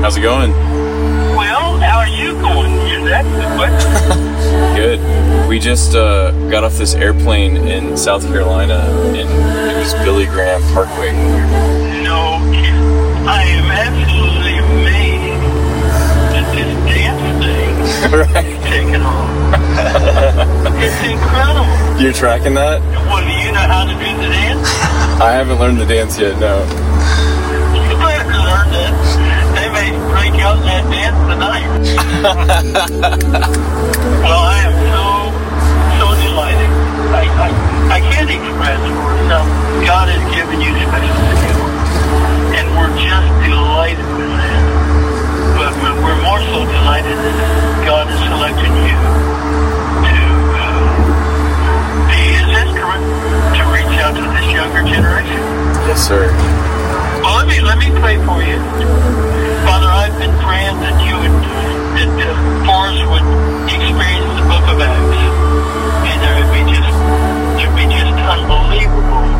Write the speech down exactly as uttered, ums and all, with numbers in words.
How's it going? Well, how are you going? That's the question. Good. We just uh, got off this airplane in South Carolina, and it was Billy Graham Parkway. No, I am absolutely amazed that this dance thing Right. is taking off. It's incredible. You're tracking that? Well, do you know how to do the dance? I haven't learned the dance yet, no. You better learn it. They may break out that dance tonight. Well, I am so, so delighted. I, I, I can't express words how God has given you special skills. And we're just delighted with that. But we're more so delighted that God has selected you to uh, be His instrument to reach out to this younger generation. Yes, sir. Well, let me, let me pray for you. Father, I've been praying that you would, that uh, Forrest would experience the book of Acts. And there would be just, there would be just unbelievable